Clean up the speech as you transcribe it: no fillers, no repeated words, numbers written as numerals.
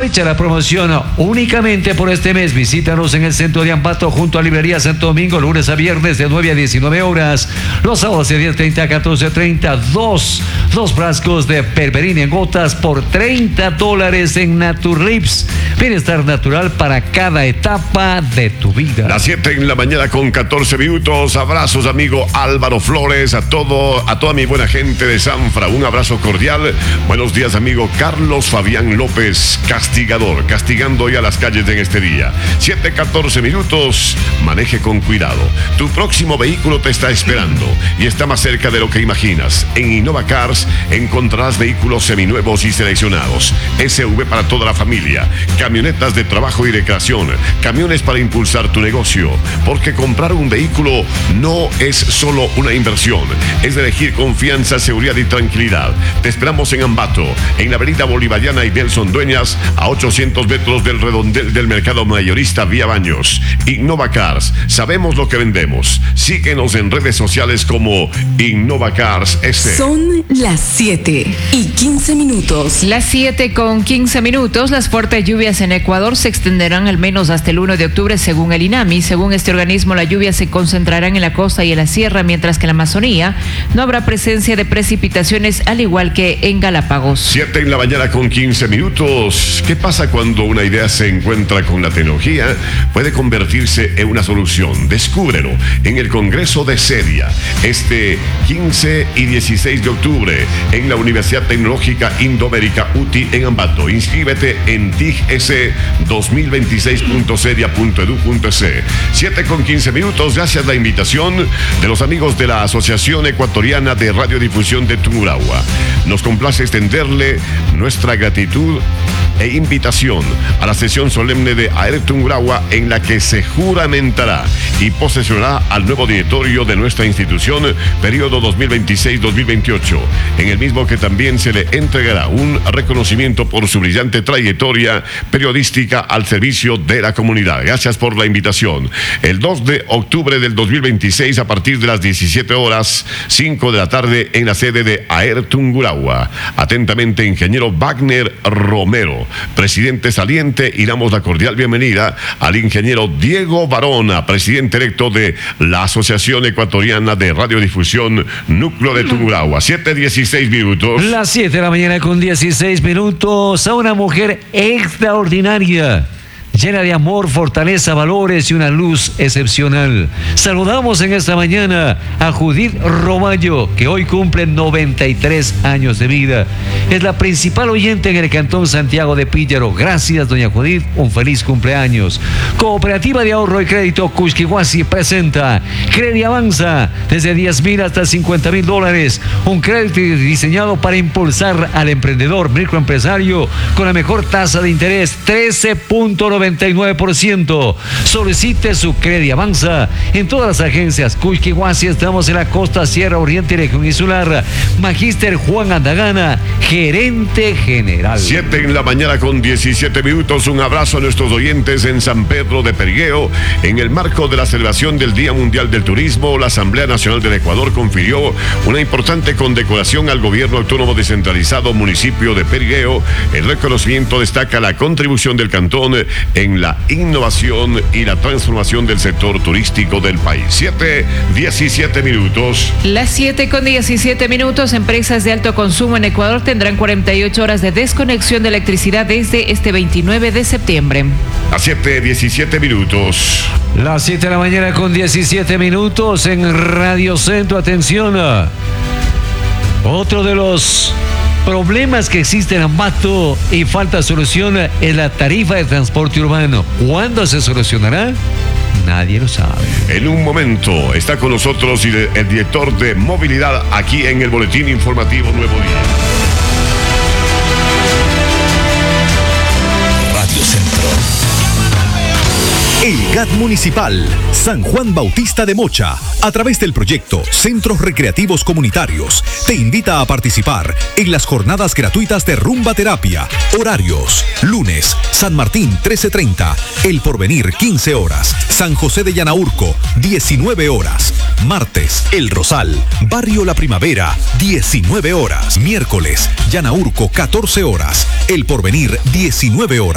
Aprovecha la promoción únicamente por este mes. Visítanos en el centro de Ambato junto a Librería Santo Domingo, lunes a viernes de 9 a 19 horas. Los sábados de 10:30 a 14:30. Dos frascos de berberina en gotas por $30 en Naturlips. Bienestar natural para cada etapa de tu vida. Las 7 en la mañana con 14 minutos. Abrazos, amigo Álvaro Flores, a toda mi buena gente de Sanfra. Un abrazo cordial. Buenos días, amigo Carlos Fabián López, castigador, castigando ya las calles en este día. 7:14 minutos. Maneje con cuidado. Tu próximo vehículo te está esperando y está más cerca de lo que imaginas. En Innova Cars encontrarás vehículos seminuevos y seleccionados. SUV para toda la familia, camionetas de trabajo y recreación, camiones para impulsar tu negocio. Porque comprar un vehículo no es solo una inversión, es de elegir confianza, seguridad y tranquilidad. Te esperamos en Ambato, en la avenida Bolivariana y Nelson Dueñas, a 800 metros del redondel del mercado mayorista Vía Baños. Innova Cars, sabemos lo que vendemos. Síguenos en redes sociales como Innova Cars S. Son las 7:15 minutos. Las 7:15 minutos. Las fuertes lluvias en Ecuador se extenderán al menos hasta el 1 de octubre según el INAMI. Según este organismo, las lluvias se concentrarán en la costa y en la sierra, mientras que en la Amazonía no habrá presencia de precipitaciones, al igual que en Galápagos. 7 en la mañana con 15 minutos. ¿Qué pasa cuando una idea se encuentra con la tecnología? Puede convertirse en una solución. Descúbrelo en el Congreso de CEDIA, este 15 y 16 de octubre, en la Universidad Tecnológica Indoamérica UTI en Ambato. Inscríbete en tigc2026.cedia.edu.es. 7:15 minutos. Gracias a la invitación de los amigos de la Asociación Ecuatoriana de Radiodifusión de Tungurahua. Nos complace extenderle nuestra gratitud e invitación a la sesión solemne de AER Tungurahua, en la que se juramentará y posesionará al nuevo directorio de nuestra institución, periodo 2026-2028, en el mismo que también se le entregará un reconocimiento por su brillante trayectoria periodística al servicio de la comunidad. Gracias por la invitación. El 2 de octubre del 2026, a partir de las 17 horas, 5 de la tarde, en la sede de AER Tungurahua. Atentamente, ingeniero Wagner Romero, presidente saliente, y damos la cordial bienvenida al ingeniero Diego Barona, presidente electo de la Asociación Ecuatoriana de Radiodifusión Núcleo de Tungurahua. 7:16 minutos. Las 7 de la mañana con 16 minutos. A una mujer extraordinaria, llena de amor, fortaleza, valores y una luz excepcional. Saludamos en esta mañana a Judith Romayo, que hoy cumple 93 años de vida. Es la principal oyente en el Cantón Santiago de Píllaro. Gracias, doña Judith, un feliz cumpleaños. Cooperativa de Ahorro y Crédito Cusquihuasi presenta Credi Avanza, desde 10,000 hasta $50,000. Un crédito diseñado para impulsar al emprendedor microempresario con la mejor tasa de interés, 13.99%. Solicite su Credi Avanza en todas las agencias Cusquihuasi. Estamos en la costa, Sierra Oriente y Región Insular. Magíster Juan Andagana, gerente general. 7 en la mañana con 17 minutos. Un abrazo a nuestros oyentes en San Pedro de Perigueo. En el marco de la celebración del Día Mundial del Turismo, la Asamblea Nacional del Ecuador confirió una importante condecoración al gobierno autónomo descentralizado municipio de Perigueo. El reconocimiento destaca la contribución del cantón en la innovación y la transformación del sector turístico del país. 7:17 minutos. Las 7:17 minutos. Empresas de alto consumo en Ecuador tendrán 48 horas de desconexión de electricidad desde este 29 de septiembre. A 7:17 minutos. Las 7 de la mañana con 17 minutos en Radio Centro. Atención. Otro de los problemas que existen en Ambato y falta solución es la tarifa de transporte urbano. ¿Cuándo se solucionará? Nadie lo sabe. En un momento está con nosotros el director de movilidad aquí en el Boletín Informativo Nuevo Día. Radio Centro. El GAT Municipal San Juan Bautista de Mocha, a través del proyecto Centros Recreativos Comunitarios, te invita a participar en las jornadas gratuitas de rumba terapia. Horarios: lunes, San Martín 13:30, El Porvenir 15 horas, San José de Yanaurco 19 horas, martes, El Rosal, Barrio La Primavera 19 horas, miércoles, Yanaurco 14 horas, El Porvenir 19 horas.